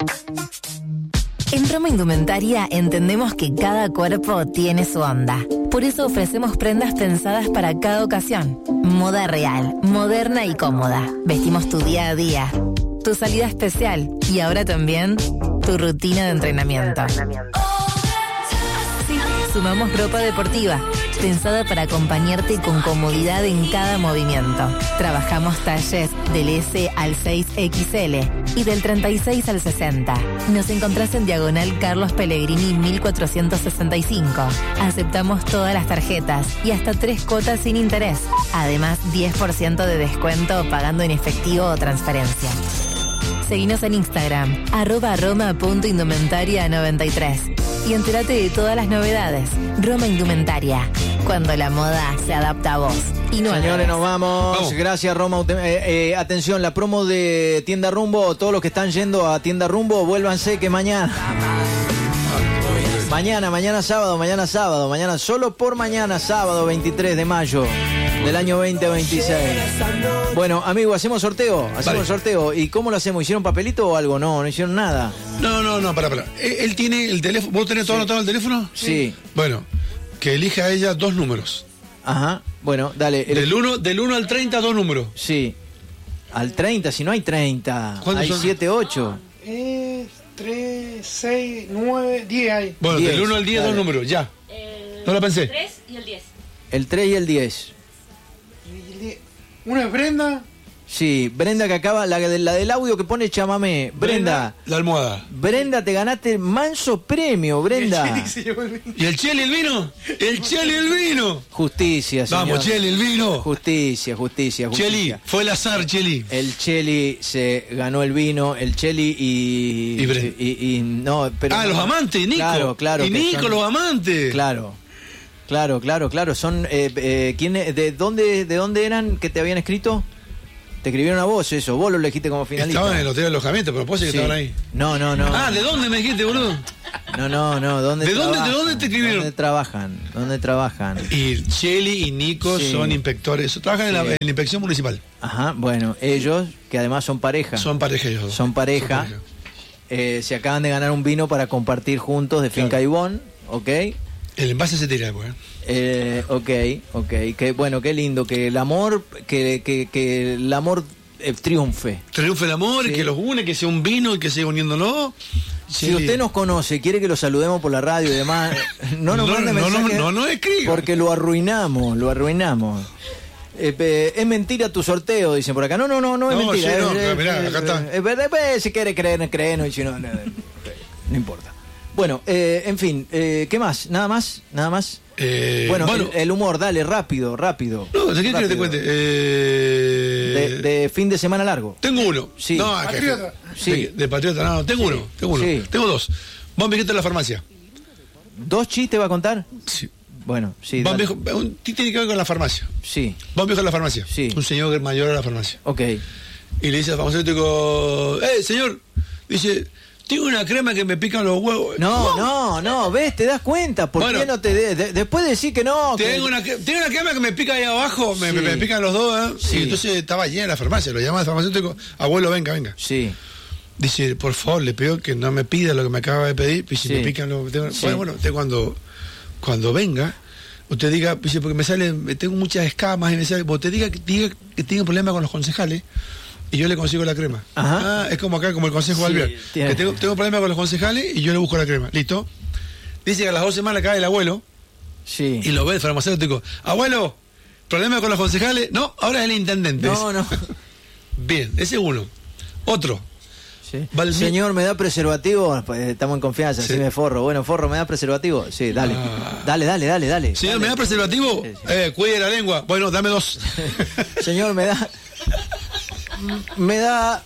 En Roma Indumentaria entendemos que cada cuerpo tiene su onda. Por eso ofrecemos prendas pensadas para cada ocasión. Moda real, moderna y cómoda. Vestimos tu día a día, tu salida especial y ahora también tu rutina de entrenamiento. Sí, sumamos ropa deportiva, pensada para acompañarte con comodidad en cada movimiento. Trabajamos talles del S al 6XL y del 36 al 60. Nos encontrás en Diagonal Carlos Pellegrini 1465. Aceptamos todas las tarjetas y hasta 3 cuotas sin interés. Además, 10% de descuento pagando en efectivo o transferencia. Seguinos en Instagram, @roma.indumentaria93 y entérate de todas las novedades. Roma Indumentaria, cuando la moda se adapta a vos. Y no Señores, nos vamos. Gracias, Roma. Atención, la promo de Tienda Rumbo. Todos los que están yendo a Tienda Rumbo, vuélvanse que mañana sábado, solo por mañana, sábado 23 de mayo del año 2026. Bueno, amigo, ¿hacemos sorteo? Hacemos sorteo. ¿Y cómo lo hacemos? ¿Hicieron papelito o algo? No hicieron nada. No, para. Él tiene el teléfono. ¿Vos tenés todo anotado el teléfono? Sí. Bueno, que elija ella 2 números. Ajá. Bueno, dale. Del 1 al 30, 2 números. Sí. Al 30, si no hay 30. ¿Cuántos hay son? 7, 8. 3, 6, 9, 10 hay. Bueno, 10, del 1 al 10, dale. 2 números, ya. No la pensé. El 3 y el 10. El 3 y el 10. Uno es Brenda. Sí, Brenda que acaba, la del audio que pone chamamé. Brenda, La almohada. Brenda, te ganaste manso premio, Brenda. ¿Y el Cheli el vino? ¡El Cheli el vino! Justicia, señor. Vamos, Cheli el vino. Justicia. Cheli, fue el azar, Cheli. El Cheli se ganó el vino, el Cheli Y Brenda. y no, pero los amantes, Nico. Claro. Y que Nico, son- los amantes. Claro. Son ¿quiénes, de dónde eran que te habían escrito? Te escribieron a vos eso, vos lo elegiste como finalista. Estaban en el hotel de alojamiento, pero puede ser que Sí. estaban ahí. No. Ah, ¿de dónde me dijiste, boludo? No, ¿dónde ¿De dónde trabajan? te escribieron? ¿Dónde trabajan? Y Cheli y Nico Sí. son inspectores, trabajan en la inspección municipal. Ajá, bueno, ellos, que además son pareja. Son pareja ellos dos. Son pareja. Se acaban de ganar un vino para compartir juntos de Finca Ibón, ¿ok? El envase se tira después. Ok. Qué bueno, qué lindo, que el amor, que el amor triunfe. Triunfe el amor, Sí. que los une, que sea un vino y que siga uniéndolo. Si usted nos conoce, quiere que lo saludemos por la radio y demás, no nos mande mensaje. No escriba. Porque lo arruinamos. Es mentira tu sorteo, dicen por acá. No, es mentira. Sí, mirá, acá está. Es verdad, si quiere creer, y si no importa. Bueno, en fin, ¿qué más? ¿Nada más? Bueno, el humor, dale, rápido. No, ¿de qué quieres que te cuente? De fin de semana largo. Tengo uno. Sí. No, Patriota. Sí. De Patriota, no, tengo uno. Sí. Tengo 2. Vos me dijiste en la farmacia. 2 chistes va a contar. Sí. Bueno, sí. Vos dale. tiene que ver con la farmacia. Sí, Vos me dijiste en la farmacia. Sí. Un señor mayor a la farmacia. ok. Y le dice al farmacéutico, señor, dice, tengo una crema que me pican los huevos. No, ves, te das cuenta. ¿Por Bueno. qué no te después de decir que no? Tengo una crema que me pica ahí abajo, Sí. me pican los dos, ¿eh? Sí. Y entonces estaba llena la farmacia, lo llama al farmacéutico, abuelo, venga. Sí, Dice, por favor, le pido que no me pida lo que me acaba de pedir, y si Sí. me pican los... Sí. Bueno, usted cuando venga, usted diga, dice, porque tengo muchas escamas, y me sale, usted diga que tiene problema con los concejales, y yo le consigo la crema. Ajá. Es como acá, como el consejo Sí, Albiol. tiene- Que tengo problema con los concejales, y yo le busco la crema. ¿Listo? Dice que a las 2 semanas cae el abuelo, sí. y lo ve el farmacéutico. Abuelo, ¿problema con los concejales? No, ahora es el intendente. No. Bien, ese es uno. Otro. Sí. Va el Señor, ¿me da preservativo? Pues estamos en confianza, Sí. así me forro. Bueno, forro, ¿me da preservativo? Sí, dale. Dale. Señor, ¿me da preservativo? Sí. Cuide la lengua. Bueno, dame 2. Señor, me da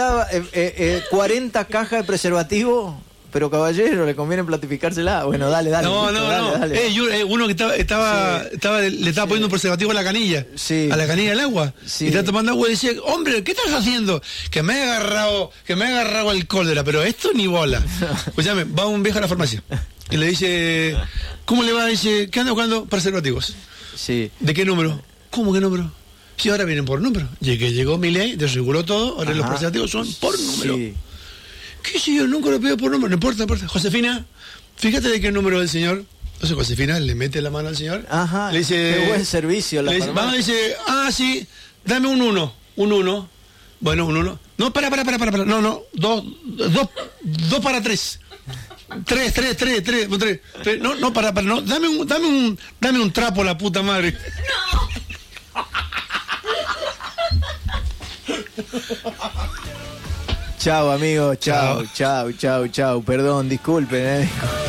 40 cajas de preservativo, pero caballero, le conviene platificársela. Bueno, dale. No. Dale. Uno que le estaba poniendo un preservativo a la canilla. Sí. A la canilla del agua. Sí. Y está tomando agua y dice, hombre, ¿qué estás haciendo? Que me he agarrado el cólera, pero esto ni bola. Escuchame, va un viejo a la farmacia y le dice, ¿cómo le va? Dice, ¿qué anda buscando? Preservativos. Sí. ¿De qué número? ¿Cómo qué número? Si ahora vienen por número. Llegó Milei, desreguló todo, ahora los Ajá. preservativos son por número. Sí. ¿Qué sé yo? Nunca lo pido por número. No importa, no importa. Josefina, fíjate de qué número del señor. Entonces Josefina le mete la mano al señor. Ajá, le dice, qué buen servicio. Le dice, sí, dame un 1. Un 1. Bueno, un 1. No, para. No, 2 para 3. 3. No, para. No, dame un trapo, la puta madre. Chao, amigo. Chao. Perdón, disculpen.